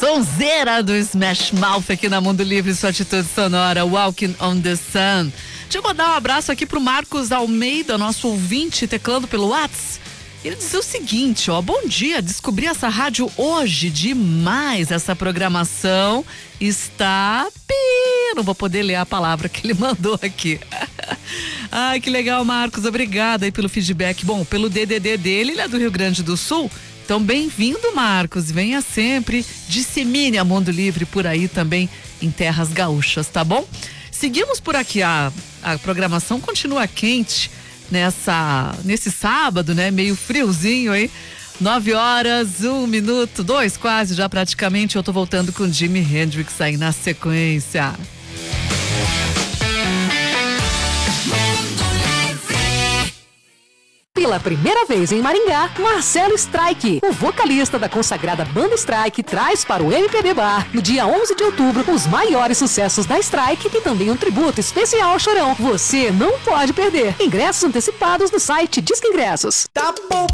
Sonzeira do Smash Mouth aqui na Mundo Livre, sua atitude sonora, Walking on the Sun. Deixa eu mandar um abraço aqui pro Marcos Almeida, nosso ouvinte, teclando pelo WhatsApp. Ele dizia o seguinte, ó, bom dia, descobri essa rádio hoje, demais, essa programação está... Não vou poder ler a palavra que ele mandou aqui. Ai, que legal, Marcos, obrigada aí pelo feedback. Bom, pelo DDD dele, ele é do Rio Grande do Sul. Então, bem-vindo, Marcos. Venha sempre, dissemine a Mundo Livre por aí também em terras gaúchas, tá bom? Seguimos por aqui, a programação continua quente nesse sábado, né? Meio friozinho aí. 9 horas, 1 minuto, 2 quase já praticamente. Eu tô voltando com Jimi Hendrix aí na sequência. Pela primeira vez em Maringá, Marcelo Strike, o vocalista da consagrada banda Strike, traz para o MPB Bar, no dia 11 de outubro, os maiores sucessos da Strike e também um tributo especial ao Chorão. Você não pode perder. Ingressos antecipados no site Disque Ingressos. Tá bom.